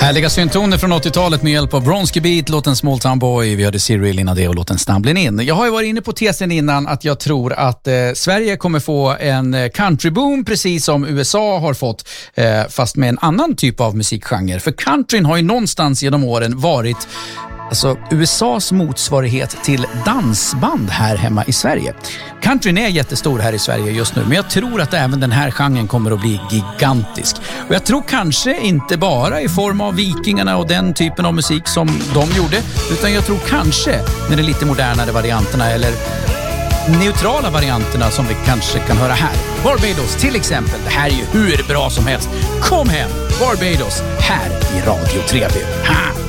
Härliga syntoner från 80-talet med hjälp av Bronski Beat, låten Small Town Boy. Vi hade Cyril innan det och låten Stumbling In. Jag har ju varit inne på tesen innan att jag tror att Sverige kommer få en countryboom precis som USA har fått, fast med en annan typ av musikgenre. För countryn har ju någonstans genom åren varit USAs motsvarighet till dansband här hemma i Sverige. Countryn är jättestor här i Sverige just nu, men jag tror att även den här genren kommer att bli gigantisk. Och jag tror kanske inte bara i form av Vikingarna och den typen av musik som de gjorde, utan jag tror kanske med de lite modernare varianterna eller neutrala varianterna som vi kanske kan höra här. Barbados till exempel, det här är ju hur bra som helst. Kom hem, Barbados, här i Radio 3B. Ha!